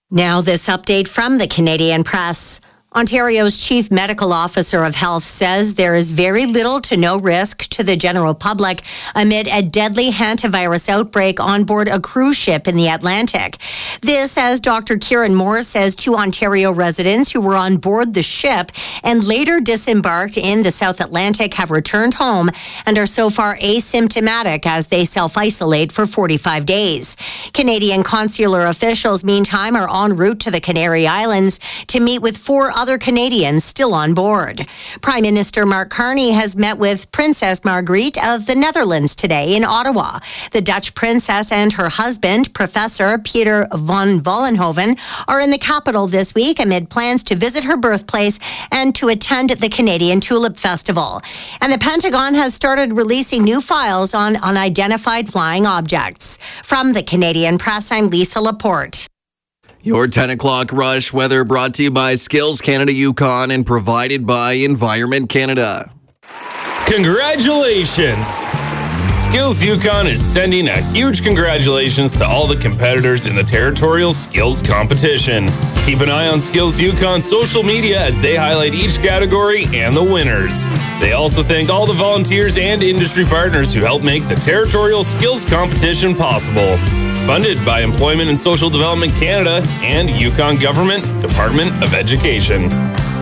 Now this update from the Canadian Press. Ontario's Chief Medical Officer of Health says there is very little to no risk to the general public amid a deadly hantavirus outbreak on board a cruise ship in the Atlantic. This, as Dr. Kieran Moore says, two Ontario residents who were on board the ship and later disembarked in the South Atlantic have returned home and are so far asymptomatic as they self-isolate for 45 days. Canadian consular officials, meantime, are en route to the Canary Islands to meet with four other Canadians still on board. Prime Minister Mark Carney has met with Princess Margriet of the Netherlands today in Ottawa. The Dutch princess and her husband, Professor Peter van Vollenhoven, are in the capital this week amid plans to visit her birthplace and to attend the Canadian Tulip Festival. And the Pentagon has started releasing new files on unidentified flying objects. From the Canadian Press, I'm Lisa Laporte. Your 10 o'clock rush weather brought to you by Skills Canada Yukon and provided by Environment Canada. Congratulations! Skills Yukon is sending a huge congratulations to all the competitors in the Territorial Skills Competition. Keep an eye on Skills Yukon's social media as they highlight each category and the winners. They also thank all the volunteers and industry partners who help make the Territorial Skills Competition possible. Funded by Employment and Social Development Canada and Yukon Government Department of Education.